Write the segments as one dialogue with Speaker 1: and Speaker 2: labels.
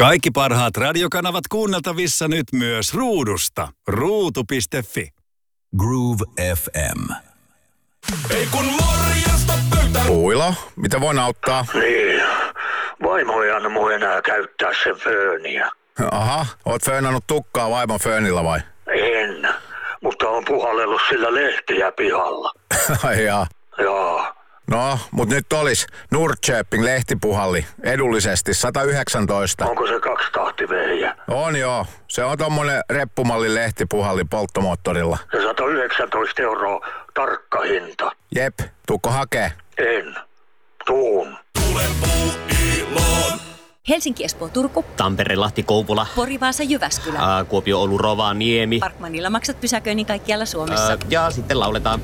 Speaker 1: Kaikki parhaat radiokanavat kuunneltavissa nyt myös ruudusta. Ruutu.fi.
Speaker 2: Groove FM.
Speaker 3: Ei kun morjesta pöytään.
Speaker 4: Puilo, mitä voin auttaa?
Speaker 5: Niin, vaimo ei anna mun enää käyttää sen fööniä.
Speaker 4: Aha, oot föönannut tukkaa vaimon föönillä vai?
Speaker 5: En, mutta on puhallellut sillä lehtiä pihalla.
Speaker 4: Ai jaa.
Speaker 5: Jaa.
Speaker 4: No, mut nyt olis Nordköping lehtipuhalli edullisesti 119.
Speaker 5: Onko se 2-tahtivehjä?
Speaker 4: On joo, se on tommonen reppumallin lehtipuhalli polttomoottorilla.
Speaker 5: Se 119 € tarkka hinta.
Speaker 4: Jep, tuukko hakee?
Speaker 5: En. Tuun.
Speaker 3: Tule Puuiloon.
Speaker 6: Helsinki, Espoo, Turku.
Speaker 7: Tampere, Lahti, Kouvola.
Speaker 6: Pori, Vaasa, Jyväskylä.
Speaker 7: Kuopio, Oulu, Rovaniemi.
Speaker 6: Parkmanilla maksat pysäköinnin kaikkialla Suomessa.
Speaker 7: Ja sitten lauletaan.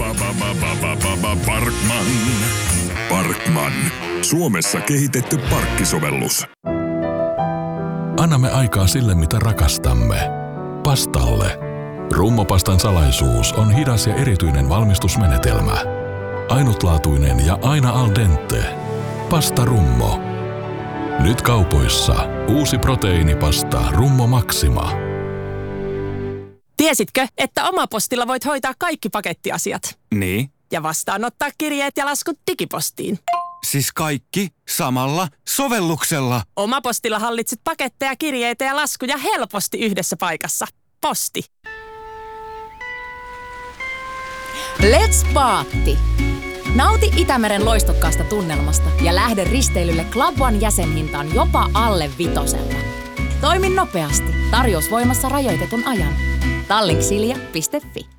Speaker 3: Parkman. Suomessa kehitetty parkkisovellus.
Speaker 2: Annamme aikaa sille, mitä rakastamme. Pastalle. Rummopastan salaisuus on hidas ja erityinen valmistusmenetelmä. Ainutlaatuinen ja aina al dente. Pasta Rummo. Nyt kaupoissa uusi proteiinipasta Rummo Maxima.
Speaker 8: Tiesitkö, että Omapostilla voit hoitaa kaikki pakettiasiat?
Speaker 1: Niin?
Speaker 8: Ja vastaanottaa kirjeet ja laskut digipostiin.
Speaker 1: Siis kaikki samalla sovelluksella.
Speaker 8: Omapostilla hallitset paketteja, kirjeitä ja laskuja helposti yhdessä paikassa. Posti.
Speaker 9: Let's Paatti! Nauti Itämeren loistokkaasta tunnelmasta ja lähde risteilylle Club One -jäsenhintaan jopa alle 5. Toimi nopeasti. Tarjous voimassa rajoitetun ajan. Tallinksilja.fi